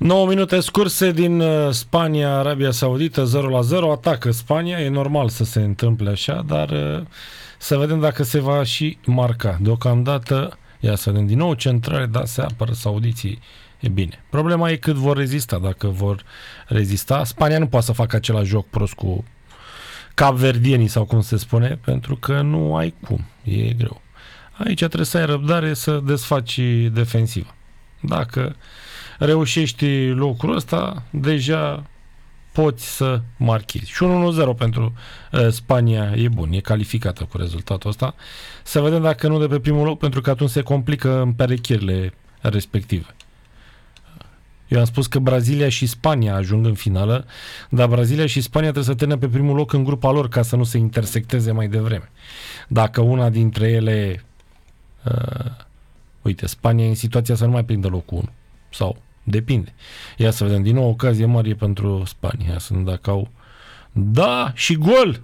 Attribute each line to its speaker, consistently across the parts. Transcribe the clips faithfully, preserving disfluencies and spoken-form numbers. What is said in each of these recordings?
Speaker 1: nouă minute scurse din Spania, Arabia Saudită, zero la zero, atacă Spania, e normal să se întâmple așa, dar să vedem dacă se va și marca. Deocamdată, ia să vedem din nou, centrare, da, se apără saudiții, e bine. Problema e cât vor rezista, dacă vor rezista. Spania nu poate să facă același joc prost cu capverdienii sau cum se spune, pentru că nu ai cum, e greu. Aici trebuie să ai răbdare să desfaci defensiva. Dacă reușești lucrul ăsta, deja poți să marchezi. Și unu zero pentru uh, Spania e bun, e calificată cu rezultatul ăsta. Să vedem dacă nu de pe primul loc, pentru că atunci se complică împerechirile respective. Eu am spus că Brazilia și Spania ajung în finală, dar Brazilia și Spania trebuie să termină pe primul loc în grupa lor ca să nu se intersecteze mai devreme. Dacă una dintre ele uh, uite, Spania e în situația să nu mai prindă locul unu. Sau, depinde. Ia să vedem, din nou ocazie mare pentru Spania. Ia să vedem dacă au... Da, și gol!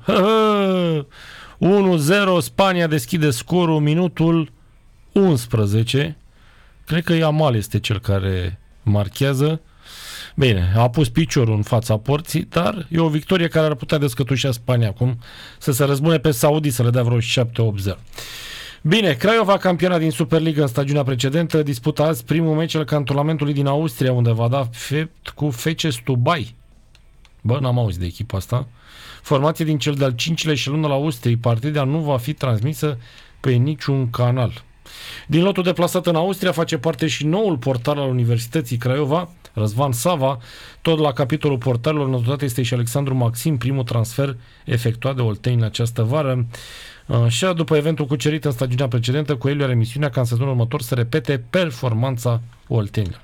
Speaker 1: unu zero, Spania deschide scorul, minutul unsprezece. Cred că Yamal este cel care marchează. Bine, a pus piciorul în fața porții, dar e o victorie care ar putea descătușa Spania acum, să se răzbune pe Saudi, să le dea vreo șapte opt zero. Bine, Craiova, campioana din Superliga în stagiunea precedentă, dispută azi primul meci al cantonamentului din Austria, unde va da fept cu F C Stubai. Bă, n-am auzit de echipa asta. Formație din cel de-al cincilea eșelon al Austriei, partida nu va fi transmisă pe niciun canal. Din lotul deplasat în Austria face parte și noul portar al Universității Craiova, Răzvan Sava. Tot la capitolul portarilor notat este și Alexandru Maxim, primul transfer efectuat de Olteni în această vară. Așa, după eventul cucerit în stagiunea precedentă, Coelho are misiunea ca în sezonul următor să repete performanța Oltenilor.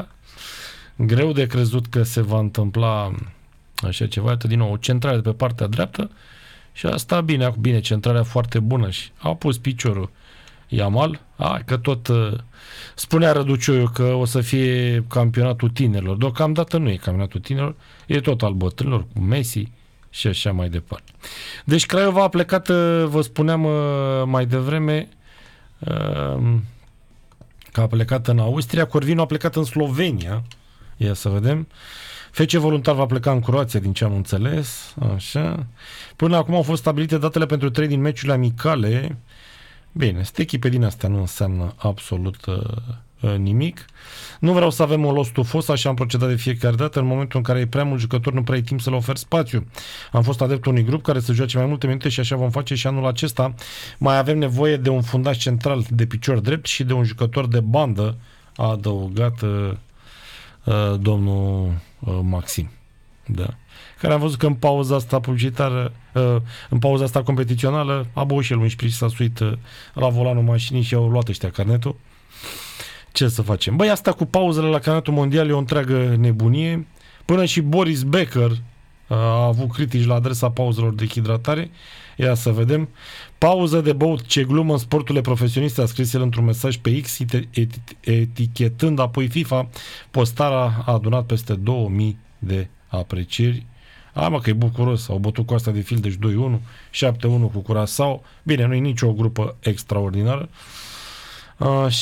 Speaker 1: Greu de crezut că se va întâmpla așa ceva. Iată din nou o centrare de pe partea dreaptă și asta bine, bine, centrarea foarte bună și a pus piciorul Yamal. A, că tot uh, spunea Răducioiu că o să fie campionatul tinerilor. Deocamdată nu e campionatul tinerilor, e tot al bătrânilor cu Messi și așa mai departe. Deci Craiova a plecat, vă spuneam mai devreme, că a plecat în Austria, Corvino a plecat în Slovenia. Ia să vedem. F C Voluntar va pleca în Croația, din ce am înțeles. Așa. Până acum au fost stabilite datele pentru trei din meciurile amicale. Bine, sunt echipe din astea, nu înseamnă absolut uh, nimic. Nu vreau să avem o los tufos, așa am procedat de fiecare dată. În momentul în care e prea mult jucător, nu prea e timp să le ofer spațiu. Am fost adeptul unui grup care să joace mai multe minute și așa vom face și anul acesta. Mai avem nevoie de un fundaș central de picior drept și de un jucător de bandă, a adăugat uh, uh, domnul uh, Maxim. Da. Care am văzut că în pauza asta publicitară, uh, în pauza asta competițională, a băut și el un șpriț, s-a suit uh, la volanul mașinii și au luat ăștia carnetul. Ce să facem? Băi, asta cu pauzele la campionatul mondial e o întreagă nebunie. Până și Boris Becker a avut critici la adresa pauzelor de hidratare. Ia să vedem. Pauză de băut, ce glumă în sporturile profesioniste, a scris el într-un mesaj pe X, etichetând apoi FIFA. Postarea a adunat peste două mii de aprecieri. A, mă, că e bucuros. Au bătut cu asta de fil, deci doi unu, șapte unu cu Curaçao. Bine, nu e nicio grupă extraordinară. Uh,